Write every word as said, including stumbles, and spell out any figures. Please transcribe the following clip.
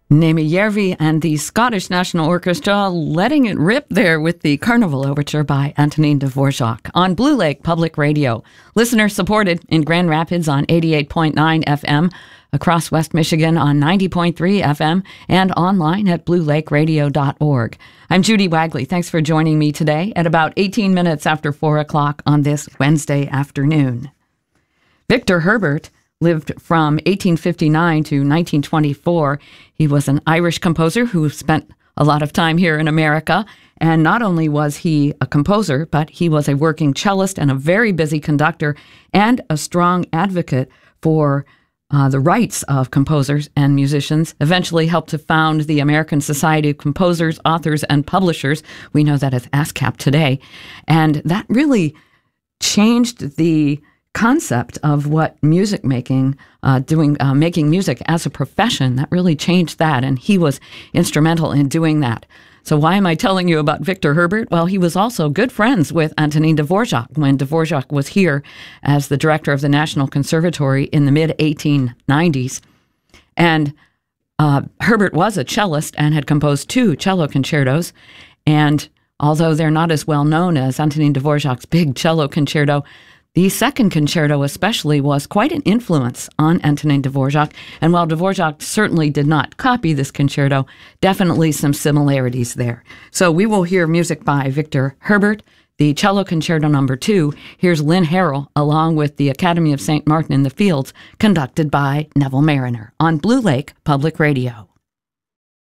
Naomi Järvi and the Scottish National Orchestra letting it rip there with the Carnival Overture by Antonin Dvorak on Blue Lake Public Radio. Listener supported in Grand Rapids on eighty-eight point nine F M, across West Michigan on ninety point three F M, and online at blue lake radio dot org. I'm Judy Wagley. Thanks for joining me today at about eighteen minutes after four o'clock on this Wednesday afternoon. Victor Herbert lived from eighteen fifty-nine to nineteen twenty-four. He was an Irish composer who spent a lot of time here in America. And not only was he a composer, but he was a working cellist and a very busy conductor and a strong advocate for uh, the rights of composers and musicians. Eventually helped to found the American Society of Composers, Authors, and Publishers. We know that as ASCAP today. And that really changed the concept of what music making, uh, doing, uh, making music as a profession. That really changed that, and he was instrumental in doing that. So why am I telling you about Victor Herbert? Well, he was also good friends with Antonin Dvorak when Dvorak was here as the director of the National Conservatory in the mid eighteen nineties. And uh, Herbert was a cellist and had composed two cello concertos. And although they're not as well known as Antonin Dvorak's big cello concerto, the second concerto especially was quite an influence on Antonin Dvorak, and while Dvorak certainly did not copy this concerto, definitely some similarities there. So we will hear music by Victor Herbert, the cello concerto number two. Here's Lynn Harrell, along with the Academy of Saint Martin in the Fields, conducted by Neville Marriner on Blue Lake Public Radio.